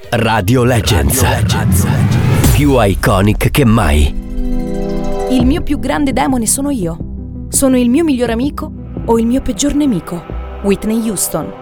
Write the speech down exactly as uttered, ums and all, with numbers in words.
Radio Legends. Radio Legends. Più iconic che mai. Il mio più grande demone sono io. Sono il mio miglior amico o il mio peggior nemico? Whitney Houston.